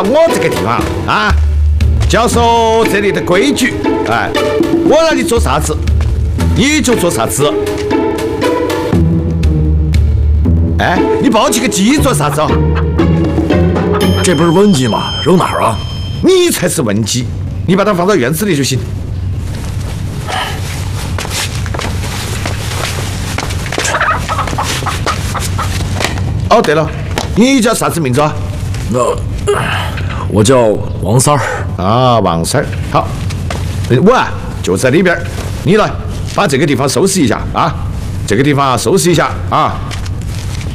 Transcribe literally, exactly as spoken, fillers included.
到我这个地方啊，就要说这里的规矩。哎，我让你做啥子，你就做啥子。哎，你抱起个鸡做啥子哦？ 这不是温鸡吗？扔哪儿啊？ 你才是温鸡，你把它放到院子里就行。哦，对了，你叫啥子名字啊？ 那我叫王三儿。 啊，王三儿。好，我啊就在里边，你来把这个地方收拾一下啊，这个地方收拾一下啊。